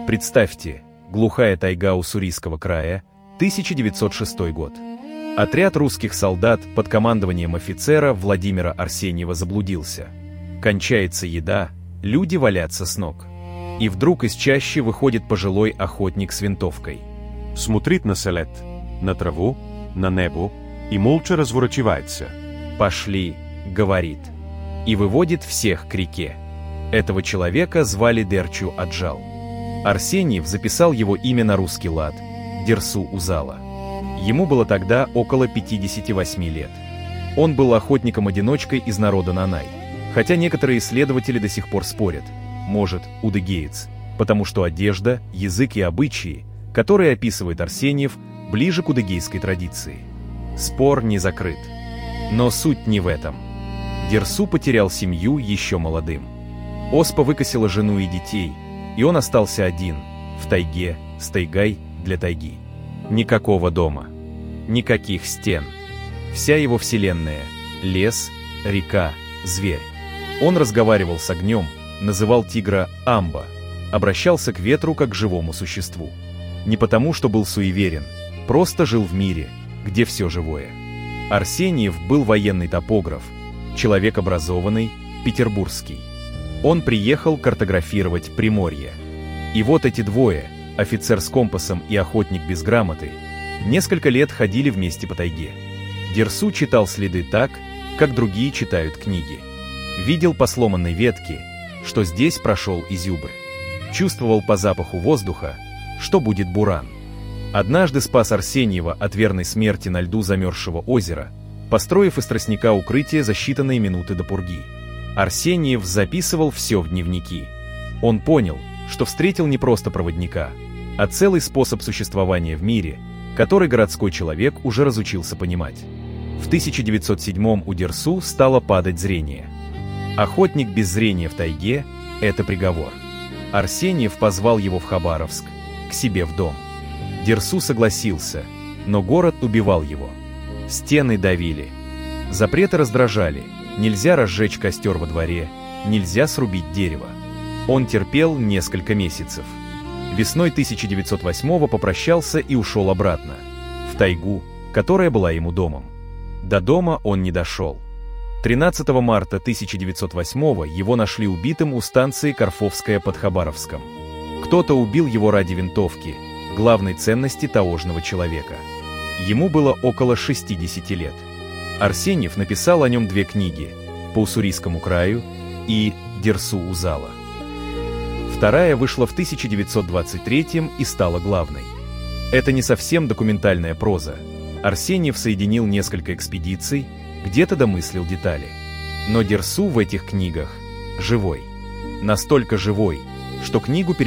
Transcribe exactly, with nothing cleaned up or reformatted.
Представьте, глухая тайга Уссурийского края, тысяча девятьсот шестой год. Отряд русских солдат под командованием офицера Владимира Арсеньева заблудился. Кончается еда, люди валятся с ног. И вдруг из чащи выходит пожилой охотник с винтовкой. Смотрит на селет, на траву, на небо и молча разворачивается. «Пошли», — говорит, и выводит всех к реке. Этого человека звали Дерчу Аджал. Арсеньев записал его имя на русский лад — Дерсу Узала. Ему было тогда около пятидесяти восьми лет. Он был охотником-одиночкой из народа Нанай, хотя некоторые исследователи до сих пор спорят, может, удыгеец, потому что одежда, язык и обычаи, которые описывает Арсеньев, ближе к удыгейской традиции. Спор не закрыт. Но суть не в этом. Дерсу потерял семью еще молодым. Оспа выкосила жену и детей, и он остался один, в тайге, с тайгой для тайги. Никакого дома, никаких стен. Вся его вселенная — лес, река, зверь. Он разговаривал с огнем, называл тигра Амба, обращался к ветру как к живому существу. Не потому, что был суеверен, просто жил в мире, где все живое. Арсеньев был военный топограф, человек образованный, петербургский. Он приехал картографировать Приморье. И вот эти двое, офицер с компасом и охотник без грамоты, несколько лет ходили вместе по тайге. Дерсу читал следы так, как другие читают книги. Видел по сломанной ветке, что здесь прошел изюбрь. Чувствовал по запаху воздуха, что будет буран. Однажды спас Арсеньева от верной смерти на льду замерзшего озера, построив из тростника укрытие за считанные минуты до пурги. Арсеньев записывал все в дневники. Он понял, что встретил не просто проводника, а целый способ существования в мире, который городской человек уже разучился понимать. В тысяча девятьсот седьмом у Дерсу стало падать зрение. Охотник без зрения в тайге — это приговор. Арсеньев позвал его в Хабаровск, к себе в дом. Дерсу согласился, но город убивал его. Стены давили. Запреты раздражали. Нельзя разжечь костер во дворе, нельзя срубить дерево. Он терпел несколько месяцев. Весной тысяча девятьсот восьмого попрощался и ушел обратно, в тайгу, которая была ему домом. До дома он не дошел. тринадцатого марта тысяча девятьсот восьмого его нашли убитым у станции Карфовская под Хабаровском. Кто-то убил его ради винтовки, главной ценности таежного человека. Ему было около шестидесяти лет. Арсеньев написал о нем две книги «По Уссурийскому краю» и «Дерсу Узала». Вторая вышла в тысяча девятьсот двадцать третьем и стала главной. Это не совсем документальная проза. Арсеньев соединил несколько экспедиций, где-то домыслил детали. Но Дерсу в этих книгах живой. Настолько живой, что книгу переводили